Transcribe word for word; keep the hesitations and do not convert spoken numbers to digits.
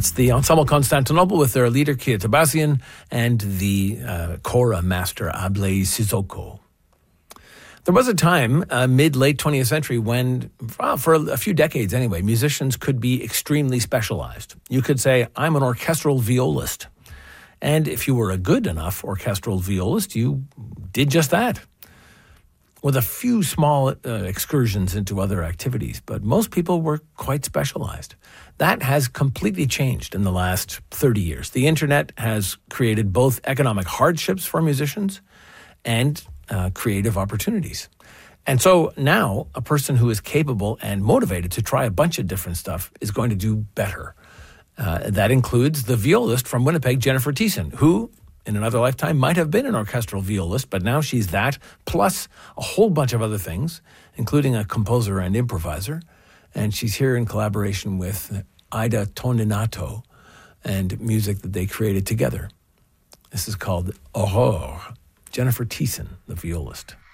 It's the Ensemble Constantinople with their leader, Kia Tabassian, and the uh, kora master, Ablai Sissoko. There was a time, uh, mid-late twentieth century, when, well, for a few decades anyway, musicians could be extremely specialized. You could say, I'm an orchestral violist. And if you were a good enough orchestral violist, you did just that, with a few small uh, excursions into other activities. But most people were quite specialized. That has completely changed in the last thirty years. The internet has created both economic hardships for musicians and uh, creative opportunities. And so now a person who is capable and motivated to try a bunch of different stuff is going to do better. Uh, that includes the violist from Winnipeg, Jennifer Thiessen, who in another lifetime might have been an orchestral violist, but now she's that, plus a whole bunch of other things, including a composer and improviser. And she's here in collaboration with Ida Toninato and music that they created together. This is called Aurore. Jennifer Thiessen, the violist.